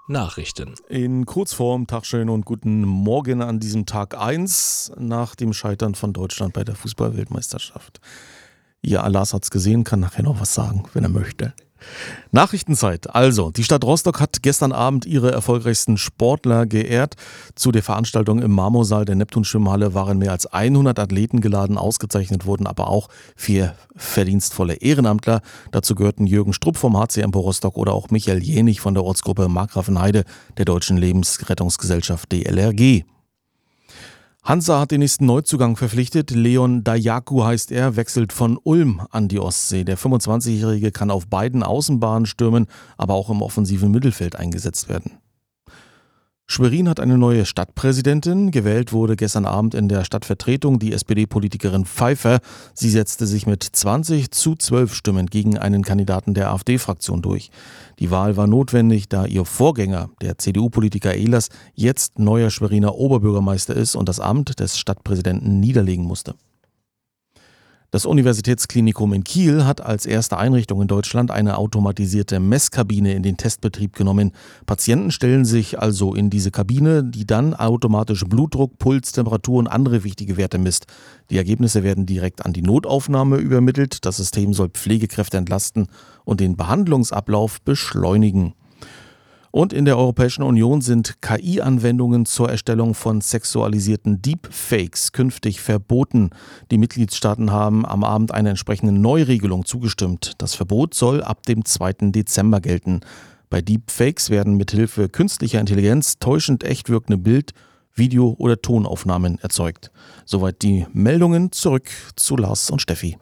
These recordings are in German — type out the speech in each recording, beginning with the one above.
Nachrichten. In Kurzform, Tagschön und guten Morgen an diesem Tag 1 nach dem Scheitern von Deutschland bei der Fußball-Weltmeisterschaft. Ja, Lars hat's gesehen, kann nachher noch was sagen, wenn er möchte. Nachrichtenzeit. Also, die Stadt Rostock hat gestern Abend ihre erfolgreichsten Sportler geehrt. Zu der Veranstaltung im Marmorsaal der Neptun-Schwimmhalle waren mehr als 100 Athleten geladen. Ausgezeichnet wurden aber auch 4 verdienstvolle Ehrenamtler. Dazu gehörten Jürgen Strupp vom HC Empor Rostock oder auch Michael Jenig von der Ortsgruppe Markgrafenheide der Deutschen Lebensrettungsgesellschaft DLRG. Hansa hat den nächsten Neuzugang verpflichtet. Leon Dajaku heißt er, wechselt von Ulm an die Ostsee. Der 25-Jährige kann auf beiden Außenbahnen stürmen, aber auch im offensiven Mittelfeld eingesetzt werden. Schwerin hat eine neue Stadtpräsidentin. Gewählt wurde gestern Abend in der Stadtvertretung die SPD-Politikerin Pfeiffer. Sie setzte sich mit 20:12 Stimmen gegen einen Kandidaten der AfD-Fraktion durch. Die Wahl war notwendig, da ihr Vorgänger, der CDU-Politiker Ehlers, jetzt neuer Schweriner Oberbürgermeister ist und das Amt des Stadtpräsidenten niederlegen musste. Das Universitätsklinikum in Kiel hat als erste Einrichtung in Deutschland eine automatisierte Messkabine in den Testbetrieb genommen. Patienten stellen sich also in diese Kabine, die dann automatisch Blutdruck, Puls, Temperatur und andere wichtige Werte misst. Die Ergebnisse werden direkt an die Notaufnahme übermittelt. Das System soll Pflegekräfte entlasten und den Behandlungsablauf beschleunigen. Und in der Europäischen Union sind KI-Anwendungen zur Erstellung von sexualisierten Deepfakes künftig verboten. Die Mitgliedstaaten haben am Abend einer entsprechenden Neuregelung zugestimmt. Das Verbot soll ab dem 2. Dezember gelten. Bei Deepfakes werden mithilfe künstlicher Intelligenz täuschend echt wirkende Bild-, Video- oder Tonaufnahmen erzeugt. Soweit die Meldungen. Zurück zu Lars und Steffi.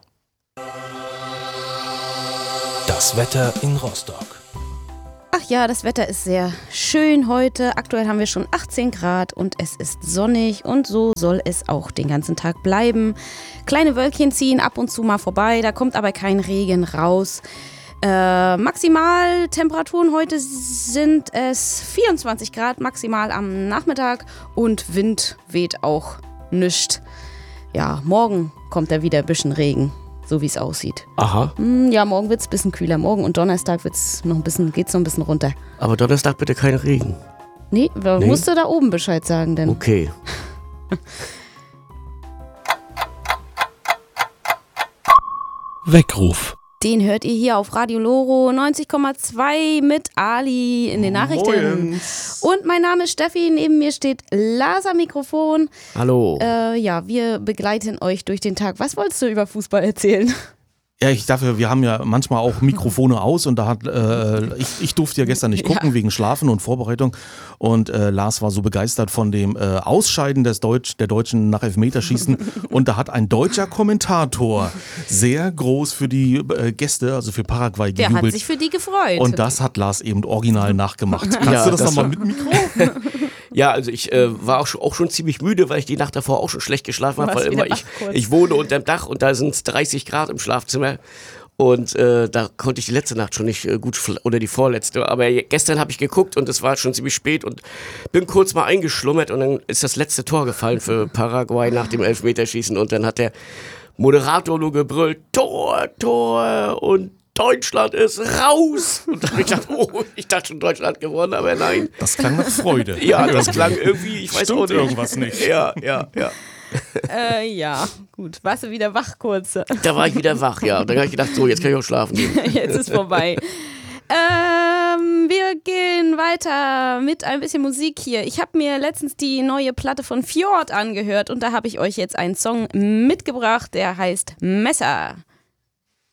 Das Wetter in Rostock. Ach ja, das Wetter ist sehr schön heute. Aktuell haben wir schon 18 Grad und es ist sonnig und so soll es auch den ganzen Tag bleiben. Kleine Wölkchen ziehen ab und zu mal vorbei, da kommt aber kein Regen raus. Maximaltemperaturen heute sind es 24 Grad maximal am Nachmittag und Wind weht auch nischt. Ja, morgen kommt da wieder ein bisschen Regen. So wie es aussieht. Aha. Ja, morgen wird es ein bisschen kühler. Morgen und Donnerstag geht's noch ein bisschen runter. Aber Donnerstag bitte kein Regen. Nee, musst du da oben Bescheid sagen, denn. Okay. Weckruf. Den hört ihr hier auf Radio Loro 90,2 mit Ali in den Nachrichten. Moins. Und mein Name ist Steffi, neben mir steht Lars am Mikrofon. Hallo. Ja, wir begleiten euch durch den Tag. Was wolltest du über Fußball erzählen? Ja, ich dachte, wir haben ja manchmal auch Mikrofone aus und da hat ich durfte ja gestern nicht gucken wegen Schlafen und Vorbereitung und Lars war so begeistert von dem Ausscheiden der Deutschen nach Elfmeterschießen und da hat ein deutscher Kommentator sehr groß für die Gäste, also für Paraguay Der gejubelt. hat sich für die gefreut. Und das hat Lars eben original nachgemacht. Kannst Ja, du das das nochmal mit Mikro? Ja, also ich war auch schon ziemlich müde, weil ich die Nacht davor auch schon schlecht geschlafen habe, weil wieder immer wach kurz. ich wohne unterm Dach und da sind es 30 Grad im Schlafzimmer und da konnte ich die letzte Nacht schon nicht gut oder die vorletzte, aber gestern habe ich geguckt und es war schon ziemlich spät und bin kurz mal eingeschlummert und dann ist das letzte Tor gefallen für Paraguay nach dem Elfmeterschießen und dann hat der Moderator nur gebrüllt, Tor, Tor und Deutschland ist raus. Und dann habe ich gedacht, ich dachte schon, Deutschland hat gewonnen, aber nein. Das klang nach Freude. Ja, das klang irgendwie, ich weiß Stimmt auch nicht. irgendwas nicht. Ja. Ja, gut. Warst du wieder wach kurz? Da war ich wieder wach, ja. Und dann habe ich gedacht, so, jetzt kann ich auch schlafen gehen. Jetzt ist vorbei. Wir gehen weiter mit ein bisschen Musik hier. Ich habe mir letztens die neue Platte von Fjord angehört und da habe ich euch jetzt einen Song mitgebracht, der heißt Messer.